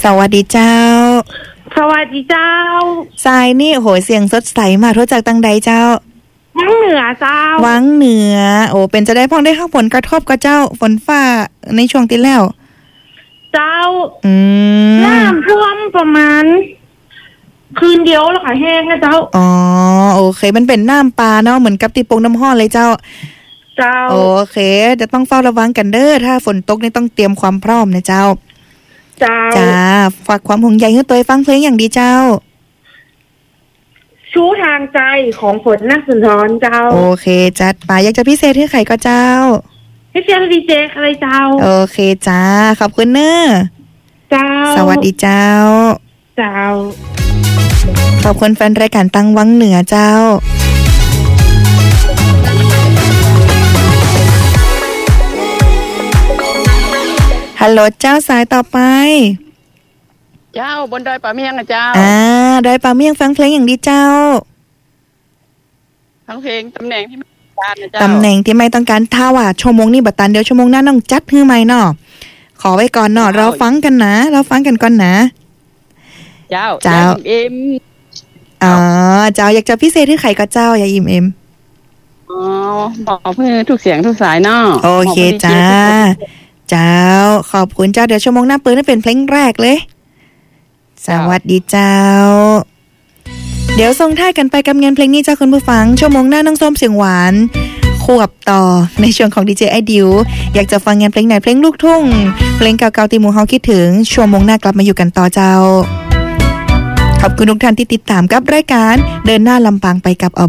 สวัสดีเจ้าสวัสดีเจ้าสายนี่โหเสียงสดใสมาโทษจากตังใดเจ้าวังเหนือเจ้าวังเหนือโอ้เป็นจะได้พ้องได้ข้าวผลกระทบกับเจ้าฝนฟ้าในช่วงที่แล้วเจ้าน้ำท่วมประมาณคืนเดียวแล้วค่ะแห้งนะเจ้าอ๋อโอเคมันเป็นน้ำปลาเนาะเหมือนกับตีโป่งน้ำห้อนเลยเจ้าโอเคจะต้องเฝ้าระวังกันเด้อถ้าฝนตกนี่ต้องเตรียมความพร้อมนะเจ้าจ้าฝากความห่วงใยให้ตัวฟังเพลงอย่างดีเจ้าชู้ทางใจของฝนนักสุนทรเจ้าโอเคจัดไปอยากจะพิเศษให้ใครก็เจ้าให้เชียร์ดีเจอะไรเจ้าโอเคจ้าขอบคุณเนอะเจ้าสวัสดีเจ้าขอบคุณแฟนรายการตั้งวังเหนือเจ้าฮัลโหลเจ้าสายต่อไปเจ้าบนดอยป่าเมียงอ่ะเจ้าดอยป่าเมียงฟังเพลงอย่างดีเจ้าฟังเพลงตำแหน่งที่ไม่ต้องการนะเจ้าตำแหน่งที่ไม่ต้องการถ้าว่าชั่วโมงนี้บัดตันเดี๋ยวชั่วโมงหน้าน้องจัดให้ใหม่เนาะขอไว้ก่อนเนาะเราฟังกันก่อนนะเจ้าเอ็มเจ้าอยากจะพิเศษให้ใครก็เจ้าอย่าอิ่มเอ็มบอกเพื่อทุกเสียงทุกสายเนาะโอเคจ้าเจ้าขอบคุณเจ้าเดี๋ยวชั่วโมงหน้าเปิดให้เป็นเพลงแรกเลยสวัสดีเจ้าเดี๋ยวส่งท้ายกันไปกับงานเพลงนี้เจ้าคุณผู้ฟังชั่วโมงหน้าน้องส้มเสียงหวานควบต่อในช่วงของดีเจไอดิวอยากจะฟังงานเพลงไหนเพลงลูกทุ่งเพลงเก่าๆที่หมู่เฮาคิดถึงชั่วโมงหน้ากลับมาอยู่กันต่อเจ้าขอบคุณทุกท่านที่ติดตามกับรายการเดินหน้าลำปางไปกับอบ